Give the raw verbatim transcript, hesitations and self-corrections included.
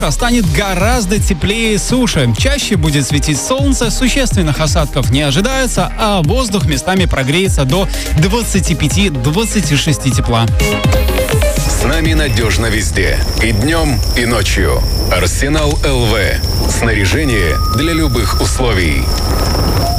станет гораздо теплее и суше. Чаще будет светить солнце, существенных осадков не ожидается, а воздух местами прогреется до двадцати пяти — двадцати шести тепла. С нами надежно везде. И днем, и ночью. Арсенал эл вэ. Снаряжение для любых условий.